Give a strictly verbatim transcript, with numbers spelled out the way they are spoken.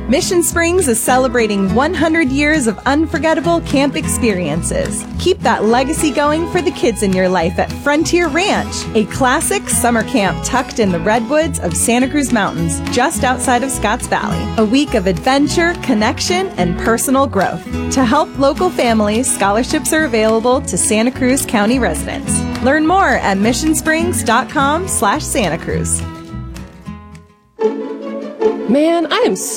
Mission Springs is celebrating one hundred years of unforgettable camp experiences. Keep that legacy going for the kids in your life at Frontier Ranch, a classic summer camp tucked in the redwoods of Santa Cruz Mountains, just outside of Scotts Valley. A week of adventure, connection, and personal growth. To help local families, scholarships are available to Santa Cruz County residents. Learn more at mission springs dot com slash Santa Cruz. Man, I am so